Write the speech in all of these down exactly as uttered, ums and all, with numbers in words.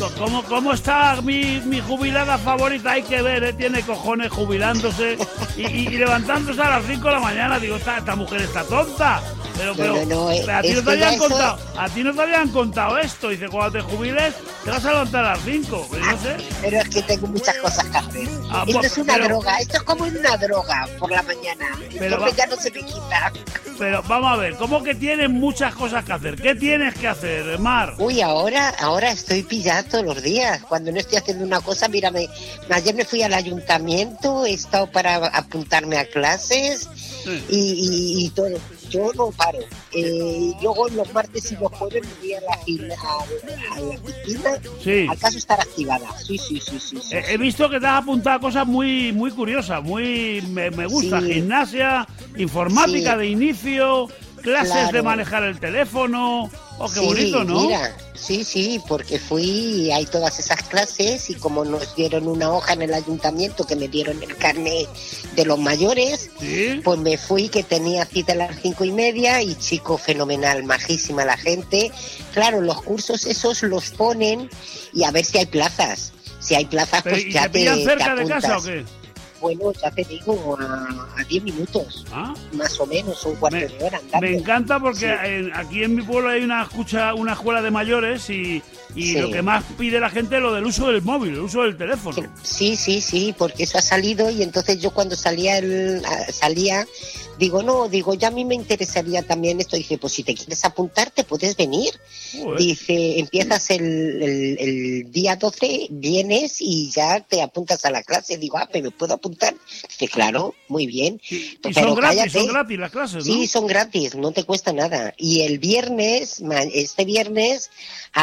¿Cómo, cómo está mi, mi jubilada favorita? Hay que ver, ¿eh? Tiene cojones jubilándose y, y, y levantándose a las cinco de la mañana. Digo, esta, esta mujer está tonta. Pero, pero, no, no, pero a ti no te habían contado, eso... a ti no te habían contado esto. Dice, cuando te jubiles, te vas a levantar a las cinco. Pero no sé. Pero es que tengo muchas cosas que hacer. Ah, esto pues, es una pero... droga, esto es como una droga por la mañana. Pero Entonces va... ya no se me quita. Pero vamos a ver, ¿cómo que tienes muchas cosas que hacer? ¿Qué tienes que hacer, Mar? Uy, ahora, ahora estoy pillada todos los días. Cuando no estoy haciendo una cosa, mírame, ayer me fui al ayuntamiento, he estado para apuntarme a clases sí. y, y, y todo. Yo no paro. Eh, luego los martes y los jueves me voy a la, a, a la piscina. Sí. Al caso estar activada. Sí, sí, sí, sí. sí he, he visto que te has apuntado a cosas muy, muy curiosas, muy me, me gusta. Sí. Gimnasia, informática sí. de inicio, clases claro. de manejar el teléfono. Oh, qué sí, bonito, ¿no? Mira, sí, sí, porque fui, hay todas esas clases y como nos dieron una hoja en el ayuntamiento que me dieron el carnet de los mayores, ¿sí? Pues me fui que tenía cita a las cinco y media y chico, fenomenal, majísima la gente. Claro, los cursos esos los ponen y a ver si hay plazas. Si hay plazas, pues ¿y ya te pillan te, cerca te de casa o qué? Bueno, ya te digo, a diez minutos, ¿ah? Más o menos, un cuarto me, de hora andando. Me encanta porque sí. en, aquí en mi pueblo hay una escucha, una escuela de mayores y, y sí. lo que más pide la gente es lo del uso del móvil, el uso del teléfono. Sí, sí, sí, porque eso ha salido y entonces yo cuando salía, el, salía digo, no, digo, ya a mí me interesaría también esto. Dice, pues si te quieres apuntar, te puedes venir. Uy. Dice, empiezas el, el, el día doce, vienes y ya te apuntas a la clase. Digo, ah, pero ¿me puedo apuntar? Dice, claro, muy bien. Y, y pero son gratis, cállate. son gratis las clases, ¿no? Sí, son gratis, no te cuesta nada. Y el viernes, este viernes,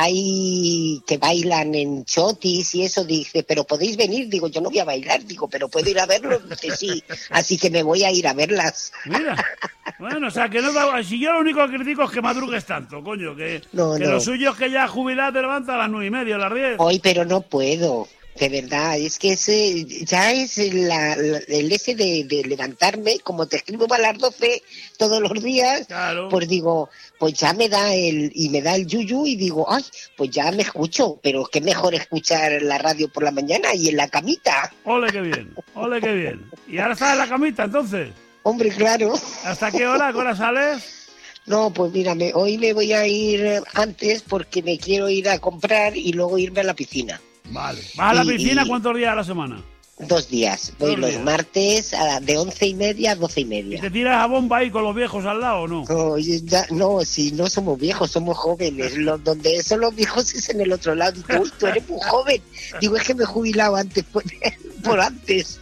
hay que bailan en chotis y eso. Dice, pero podéis venir. Digo, yo no voy a bailar. Digo, pero puedo ir a verlo. Dice, sí, así que me voy a ir a verlas. Mira, bueno, o sea, que no da... Si yo lo único que critico es que madrugues tanto, coño, que, no, que no. lo suyo es que ya jubilado te levantas a las nueve y media, a las diez. Hoy, pero no puedo, de verdad, es que ese ya es la, la, el ese de, de levantarme, como te escribo a las doce todos los días, claro. Pues digo, pues ya me da el, y me da el yuyu y digo, ay, pues ya me escucho, pero qué mejor escuchar la radio por la mañana y en la camita. Ole, qué bien, ole, qué bien. ¿Y ahora estás en la camita, entonces? Hombre, claro. ¿Hasta qué hora? ¿A qué hora sales? No, pues mírame, hoy me voy a ir antes porque me quiero ir a comprar y luego irme a la piscina. Vale. ¿Vas a la y, piscina y cuántos días a la semana? Dos días. Voy dos los días. martes a de once y media a doce y media. ¿Y te tiras a bomba ahí con los viejos al lado o no? No, ya, no, si no somos viejos, somos jóvenes. Los, donde son los viejos es en el otro lado. Digo, uy, tú eres muy joven. Digo, es que me he jubilado antes por, por antes.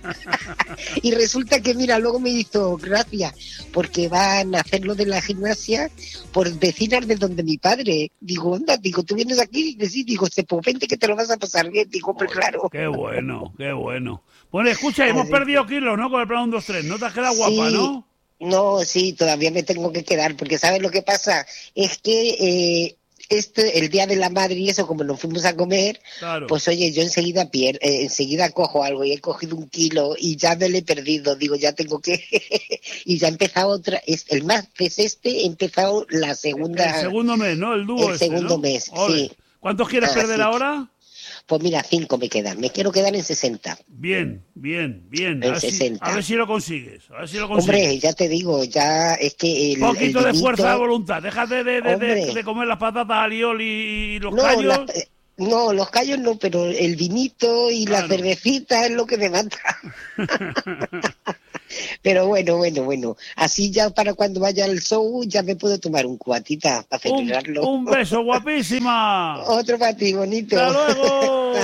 Y resulta que, mira, luego me hizo gracia porque van a hacer lo de la gimnasia por vecinas de donde mi padre. Digo, anda, digo, tú vienes aquí. Digo, sí, digo, se pues vente que te lo vas a pasar bien. Digo, pues claro. Qué bueno, qué bueno. Bueno, escucha, hemos perdido kilos, ¿no? Con el plan uno, dos, tres. ¿No te has quedado guapa, sí, no? No, sí, todavía me tengo que quedar, porque ¿sabes lo que pasa? Es que eh, este, el Día de la Madre y eso, como nos fuimos a comer, claro. Pues oye, yo enseguida pier eh, enseguida cojo algo y he cogido un kilo y ya me lo he perdido. Digo, ya tengo que... y ya he empezado otra... Es, el martes este he empezado la segunda... El segundo mes, ¿no? El dúo El este, segundo ¿no? mes, Ole. sí. ¿Cuántos quieres ah, perder sí. ahora? Pues mira, cinco me quedan. Me quiero quedar en sesenta. Bien, bien, bien. En a, ver sesenta. Si, a ver si lo consigues. A ver si lo consigues. Hombre, ya te digo, ya es que... Un poquito el de vinito, fuerza de voluntad. Déjate de, de, de, de comer las patatas alioli y los no, callos. La, no, los callos no, pero el vinito y claro. La cervecita es lo que me mata. Pero bueno, bueno, bueno. Así ya para cuando vaya al show ya me puedo tomar un cuatita para celebrarlo. Un, un beso, guapísima. Otro para ti, bonito. Hasta luego.